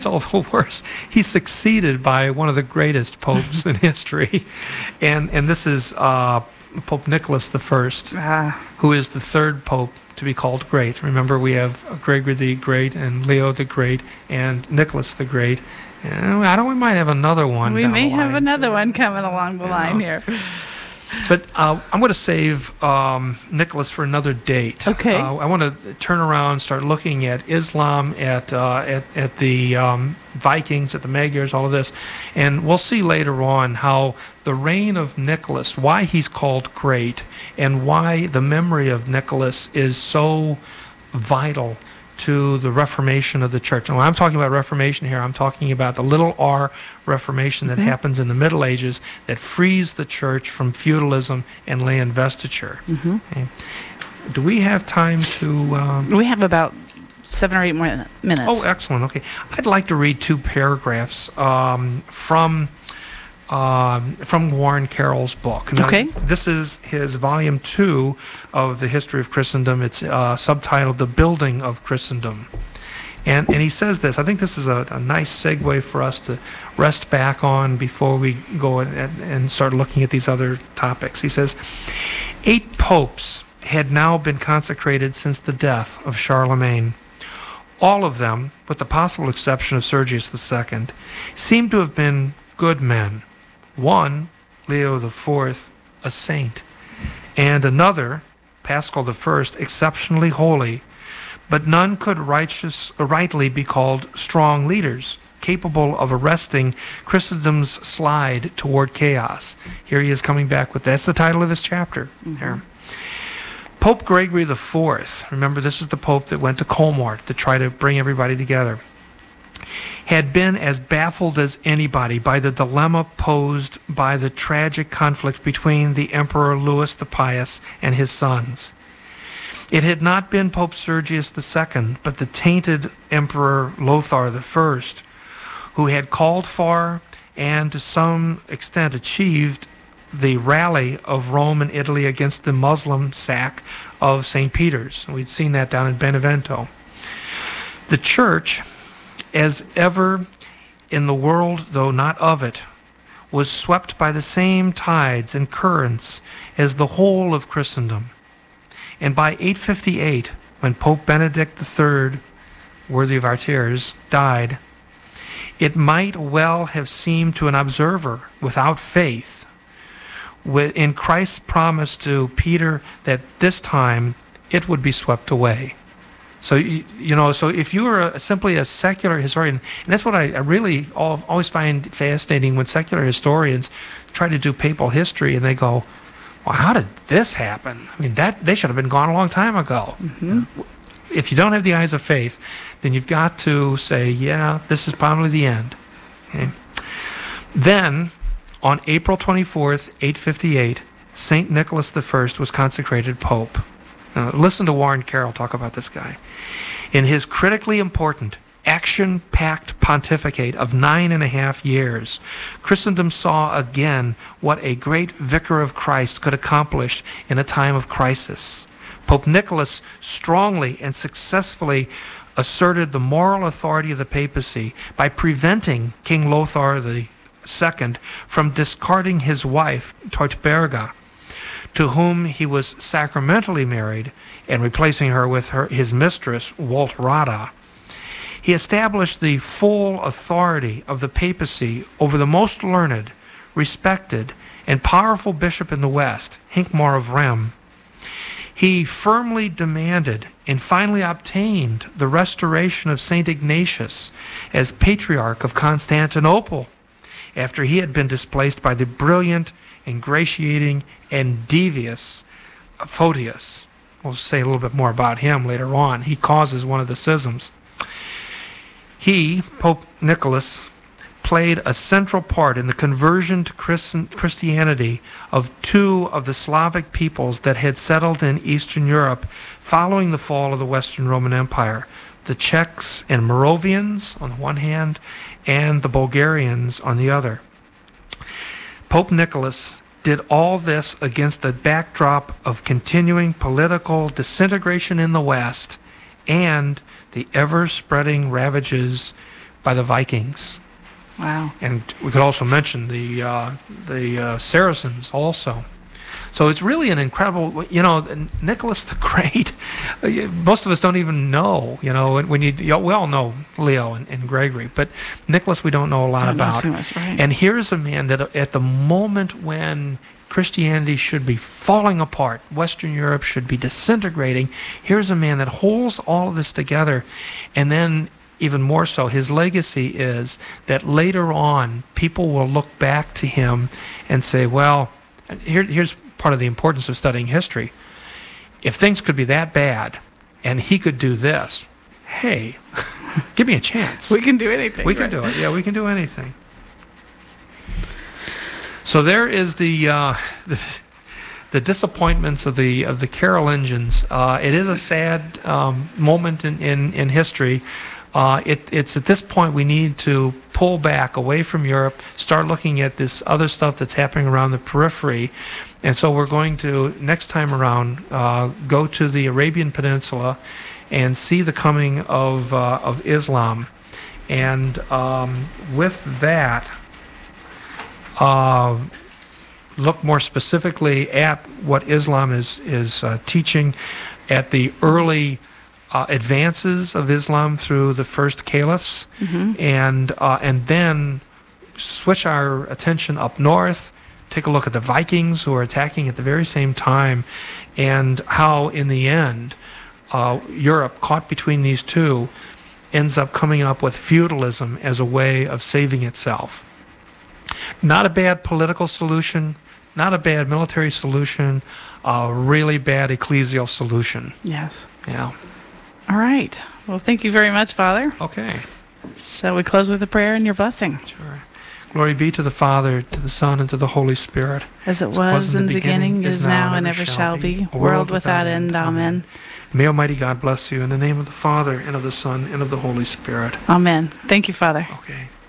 all the worse. He's succeeded by one of the greatest popes in history, and this is Pope Nicholas the First, who is the third pope to be called great. Remember, we have Gregory the Great and Leo the Great and Nicholas the Great. And we might have another one. We down may the have line. another one coming along the line here. But I'm going to save Nicholas for another date. Okay. I want to turn around and start looking at Islam, at the Vikings, at the Magyars, all of this. And we'll see later on how the reign of Nicholas, why he's called great, and why the memory of Nicholas is so vital to the Reformation of the Church. And when I'm talking about Reformation here, I'm talking about the little r Reformation that happens in the Middle Ages that frees the Church from feudalism and lay investiture. Okay. Do we have time to... We have about 7 or 8 more minutes. Oh, excellent. Okay. I'd like to read 2 paragraphs from Warren Carroll's book. Now, Okay. This is his volume 2 of the History of Christendom. It's subtitled The Building of Christendom. And he says this. I think this is a nice segue for us to rest back on before we go and start looking at these other topics. He says, 8 popes had now been consecrated since the death of Charlemagne. All of them, with the possible exception of Sergius II, seem to have been good men. One, Leo IV, a saint, and another, Paschal I, exceptionally holy, but none could rightly be called strong leaders, capable of arresting Christendom's slide toward chaos. Here he is coming back with, that's the title of this chapter. Here. Pope Gregory IV, remember this is the Pope that went to Colmar to try to bring everybody together, had been as baffled as anybody by the dilemma posed by the tragic conflict between the Emperor Louis the Pious and his sons. It had not been Pope Sergius II, but the tainted Emperor Lothar I, who had called for and to some extent achieved the rally of Rome and Italy against the Muslim sack of St. Peter's. We'd seen that down in Benevento. The Church, as ever in the world, though not of it, was swept by the same tides and currents as the whole of Christendom. And by 858, when Pope Benedict III, worthy of our tears, died, it might well have seemed to an observer without faith in Christ's promise to Peter that this time it would be swept away. So, so if you were simply a secular historian, and that's what I really always find fascinating when secular historians try to do papal history and they go, well, how did this happen? I mean, they should have been gone a long time ago. If you don't have the eyes of faith, then you've got to say, yeah, this is probably the end. Okay? Then, on April 24th, 858, St. Nicholas I was consecrated Pope. Now, listen to Warren Carroll talk about this guy. In his critically important, action-packed pontificate of 9.5 years, Christendom saw again what a great vicar of Christ could accomplish in a time of crisis. Pope Nicholas strongly and successfully asserted the moral authority of the papacy by preventing King Lothar II from discarding his wife, Teutberga, to whom he was sacramentally married, and replacing her with his mistress, Waltrada. He established the full authority of the papacy over the most learned, respected, and powerful bishop in the West, Hincmar of Rheims. He firmly demanded and finally obtained the restoration of St. Ignatius as Patriarch of Constantinople, after he had been displaced by the brilliant, ingratiating, and devious Photius. We'll say a little bit more about him later on. He causes one of the schisms. He, Pope Nicholas, played a central part in the conversion to Christianity of 2 of the Slavic peoples that had settled in Eastern Europe following the fall of the Western Roman Empire, the Czechs and Moravians on the one hand, and the Bulgarians on the other. Pope Nicholas did all this against the backdrop of continuing political disintegration in the West and the ever-spreading ravages by the Vikings. Wow. And we could also mention the Saracens also. So it's really an incredible, Nicholas the Great, most of us don't even know, we all know Leo and Gregory, but Nicholas we don't know a lot Don't know about. too much, right? And here's a man that at the moment when Christianity should be falling apart, Western Europe should be disintegrating, here's a man that holds all of this together. And then even more so, his legacy is that later on, people will look back to him and say, well, here's part of the importance of studying history. If things could be that bad and he could do this, hey, give me a chance. We can do anything. We can do it. Yeah, we can do anything. So there is the disappointments of the Carolingians. It is a sad moment in history. It's at this point we need to pull back away from Europe, start looking at this other stuff that's happening around the periphery. And so we're going to, next time around, go to the Arabian Peninsula and see the coming of Islam. And with that, look more specifically at what Islam is teaching, at the early advances of Islam through the first caliphs, and then switch our attention up north, take a look at the Vikings who are attacking at the very same time, and how in the end Europe, caught between these two, ends up coming up with feudalism as a way of saving itself. Not a bad political solution, not a bad military solution, a really bad ecclesial solution. Yes. Yeah. All right. Well, thank you very much, Father. Okay. Shall we close with a prayer and your blessing? Sure. Glory be to the Father, to the Son, and to the Holy Spirit. As it was in the beginning, is now, and ever shall be, world without end. Amen. May Almighty God bless you in the name of the Father, and of the Son, and of the Holy Spirit. Amen. Thank you, Father. Okay.